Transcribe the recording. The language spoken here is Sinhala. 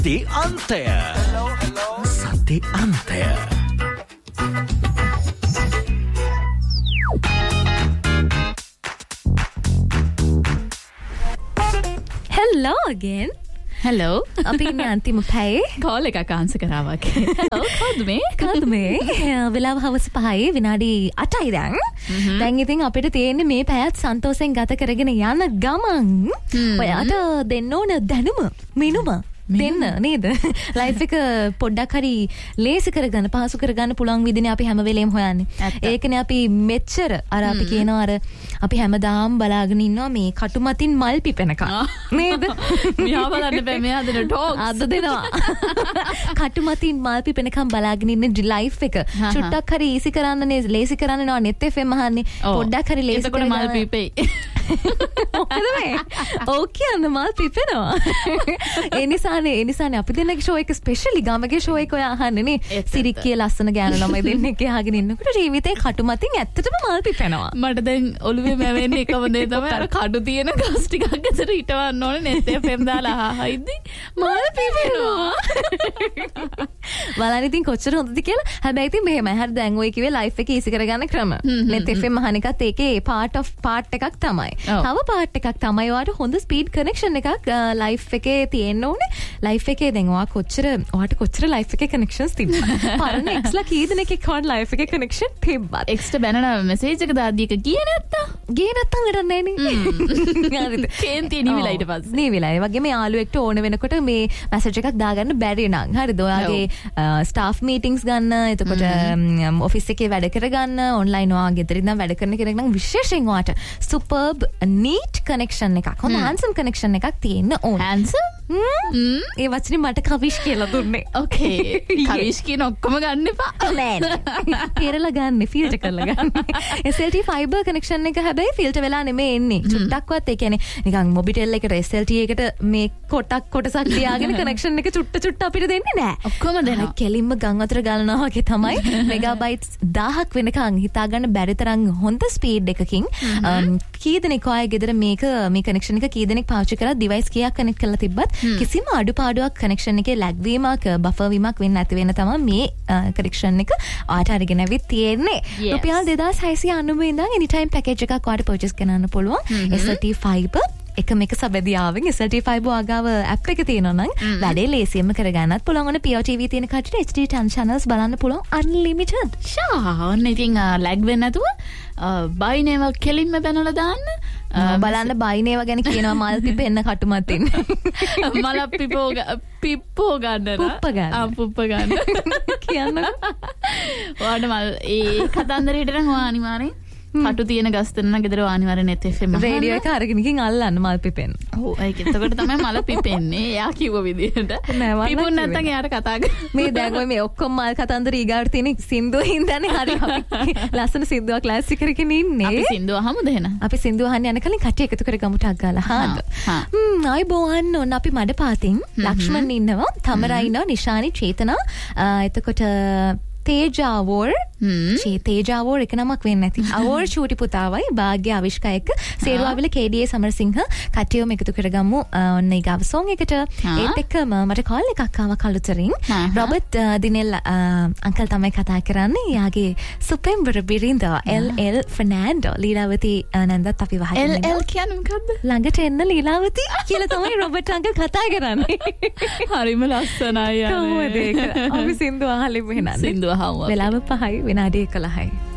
සත්‍ය අන්තය. සත්‍ය අන්තය. Hello again. Hello. අපි ඉන්නේ අන්තිම පැයේ. කෝල් එකක් ආන්සර් කරා වගේ. Hello. කවුද මේ? වෙලාව හවස 5යි විනාඩි 8යි දැන්. දැන් ඉතින් අපිට තියෙන්නේ මේ පැයත් සන්තෝෂෙන් ගත කරගෙන යන ගමන් ඔයාට දෙන්න ඕන දැනුම මිනුම දෙන්න නේද? ලයිෆ් එක පොඩ්ඩක් හරි ලේසි කරගන්න පහසු කරගන්න පුළුවන් විදිහනේ අපි හැම වෙලේම හොයන්නේ. ඒකනේ අපි මෙච්චර අර අපි කියනවා අර අපි හැමදාම බලාගෙන ඉන්නවා මේ කටුමතින් මල් පිපෙනකම්. නේද? මෙයා බලන්න බෑ මෙයා දෙන ටෝක්ස්. අද දෙනවා. කටුමතින් මල් පිපෙනකම් බලාගෙන ඉන්න ලයිෆ් එක චුට්ටක් හරි ඊසි කරන්න නේ ලේසි කරන්න නවා net FM අහන්නේ. පොඩ්ඩක් හරි ලේසි කරගන්න මල් පිපෙයි. මොකද මේ? ඔව් කියන්න මල් පිපෙනවා. ඒ නිසානේ අපි දෙන්නගේ ෂෝ එක ස්පෙෂලි ගමගේ ෂෝ එක ඔයා අහන්නේ නේ. සිරික්කිය ලස්සන ගෑනු ළමයි දෙන්නෙක් අහගෙන ඉන්නකොට ජීවිතේ කටුමතින් ඇත්තටම මල් පිපෙනවා. මට දැන් ඔළුවේ මැවෙන්නේ එකම දේ තමයි අර කඩු තියෙන ගස් ටිකක් ඇතට හිටවන්න ඕනේ net FM දාලා අහයිදි මල් පිපෙනවා. බලන්න ඉතින් කොච්චර හොඳද කියලා. හැබැයි ඉතින් මෙහෙමයි. හරි දැන් ඔය කිව්වේ ලයිෆ් එක ඊසි කරගන්න ක්‍රම. net FM අහන එකත් ඒකේ part එකක් තමයි. තව part එකක් තමයි ඔයාට හොඳ ස්පීඩ් කනෙක්ෂන් එකක් ලයිෆ් එකේ තියෙන්න ඕනේ. ලයිෆ් එකේ දැන් ඔයාට කොච්චර ලයිෆ් එකේ කනෙක්ෂන්ස් තිබ්බද? පරණ එක්ස්ලා කී දෙනෙක් එක්කවත් ලයිෆ් එකේ කනෙක්ෂන් තිබ්බද? එක්ස්ට බැනන මෙසේජ් එක දාද්දි එක ගියේ නැත්තම්? ගියේ නැත්තම් වැඩක් නැහැ නේ. හරිද? කේන්ති නිවිලා ඊට පස්සේ. නිවිලා. ඒ වගේම යාළුවෙක්ට ඕන වෙනකොට මේ මැසේජ් එකක් දාගන්න බැරි නම් හරිද? ඔයාගේ ස්ටාෆ් මීටින්ග්ස් ගන්න, එතකොට ඔෆිස් එකේ වැඩ කරගන්න, ඔන්ලයින් ඔයා ගෙදරින් නම් වැඩ කරන කෙනෙක් නම් විශේෂයෙන් ඔයාට සුපර්බ් නීට් කනෙක්ෂන් එකක්, හොඳ හැන්සම් කනෙක්ෂන් එකක් තියෙන්න ඕන. හැන්සම්? ඒ වචනේ මට කවිෂ් කියලා දුන්නේ. ඕකේ. කවිෂ් කියන ඔක්කොම ගන්න එපා. නෑ. පෙරලා ගන්න, ෆිල්ටර් කරලා ගන්න. SLT fiber connection එක හැබැයි ෆිල්ටර් වෙලා නෙමෙයි එන්නේ. චුට්ටක්වත් ඒ කියන්නේ නිකන් මොබිටෙල් එකට SLT එකට මේ කොටසක් තියාගෙන කනෙක්ෂන් එක චුට්ට අපිට දෙන්නේ නෑ. ඔක්කොම දෙනවා. කෙලින්ම ගම් අතර ගලනවා වගේ තමයි. මෙගාබයිට්ස් 1000ක් වෙනකන් හිතා ගන්න බැරි තරම් හොඳ ස්පීඩ් එකකින් කී දෙනෙක් ඔය ගෙදර මේ කනෙක්ෂන් එක කී දෙනෙක් පාවිච්චි කරලා ඩිවයිස් කීයක් කනෙක්ට් කරලා තිබ්බත් කිසිම අඩුපාඩුවක් කනෙක්ෂන් එකේ ලැග් වීමක් බෆර් වීමක් වෙන්නේ නැති වෙන තමයි මේ කනෙක්ෂන් එක ආට අරගෙන ඇවිත් තියෙන්නේ. රුපියල් 2699 ඉඳන් එනිටයිම් පැකේජ් එකක් ඔයාලට පර්චේස් කරන්න පුළුවන්. SLT fiber එකම එක සබැදියාවෙන් SLT fiber ආගාව ඇප් එක තියෙනවා නම් වැඩේ ලේසියෙන්ම කරගන්නත් පුළුවන්. ඔන්න PO TV තියෙන කට්ටියට HD 10 channels බලන්න පුළුවන් unlimited. ඔන්න ඉතින් ලැග් වෙන්නේ නැතුව බයිනේව කෙලින්ම බැනලා දාන්න. බලන්න බයිනේව ගැන කියනවා මල් පිපෙන්න කටුමතින්. මල පිප්පෝ ගන්න. පුප්ප ගන්න. කියන්න. ඔයාට මල් ඒ කතන්දරේට නම් ඔයා අනිවාර්යෙන් කටු තියෙන ගස් දෙන්න ගෙදර අනිවාර්යෙන් net FM රේඩියෝ එක අරගෙනකින් අල්ලන්න මල් පිපෙන්න. ඔව් ඒක එතකොට තමයි මල පිපෙන්නේ. එයා කිව්ව විදිහට. පිපුන් නැත්තම් එයාට කතා කරන්න. මේ දැන් ඔය මේ ඔක්කොම මල් කතන්දර ඊගාවට තියෙන සින්දුව හින්දානේ හරි අපි ලස්සන සින්දුවක් ක්ලාස් එක කරගෙන ඉන්නේ. අපි සින්දුව අහමුද එහෙනම්? අපි සින්දුව අහන්න යන කලින් කට්ටිය එකතු කරගමු ටක් ගාලා. හාද? ආයි බෝවන් ඔන්න අපි මඩ පාතින් ලක්ෂ්මන් ඉන්නවා, තමරා ඉන්නවා, නිශානි, චේතනා, එතකොට තේජාවෝර් තේජාවෝර් එක නමක් වෙන්නේ නැති. අවෝර් චූටි පුතාවයි භාග්‍ය අවිෂ්කා එක්ක සේරුවාවිල KDA සමරසිංහ කට්ටියම එකතු කරගමු ඔන්න ඊගාව සෝන් එකට. ඒත් එක්කම මට කෝල් එකක් ආවා කලුතරින්. රොබර්ට් දිනෙල් අංකල් තමයි කතා කරන්නේ. යාගේ සුපෙම්බර බිරිඳ LL ෆර්නෑන්ඩෝ ලීලාවති නන්දත් අපි වහගෙන ඉන්නවා. LL කියන්නේ මොකද්ද? ළඟට එන්න ලීලාවති කියලා තමයි රොබර්ට් අංකල් කතා කරන්නේ. හරිම ලස්සනයි. කොහොමද ඒක? අපි සින්දුව අහලිමු එහෙනම්. සින්දුව අහමු. වෙලාව 5යි විනාඩි 11යි.